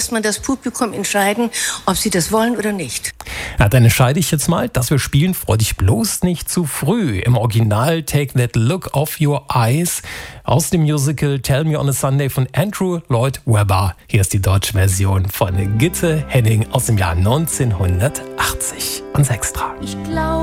lässt man das Publikum entscheiden, ob sie das wollen oder nicht. Ja, dann entscheide ich jetzt mal, dass wir spielen Freu dich bloß nicht zu früh. Im Original Take That Look Off Your Eyes aus dem Musical Tell Me on a Sunday von Andrew Lloyd Webber. Hier ist die deutsche Version von Gitte Henning aus dem Jahr 1980. Und Extra. Ich glaube